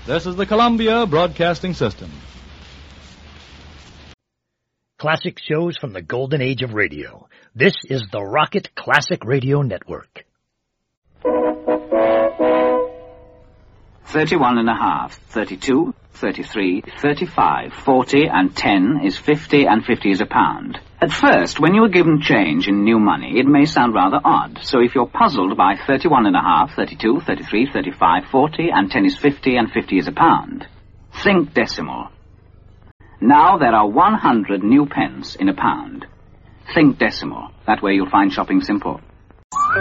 This is the Columbia Broadcasting System. Classic shows from the golden age of radio. This is the Rocket Classic Radio Network. 31 and a half, 32, 33, 35, 40, and 10 is 50, and 50 is a pound. At first, when you are given change in new money, it may sound rather odd. So if you're puzzled by 31 and a half, 32, 33, 35, 40, and 10 is 50, and 50 is a pound, think decimal. Now there are 100 new pence in a pound. Think decimal. That way you'll find shopping simple.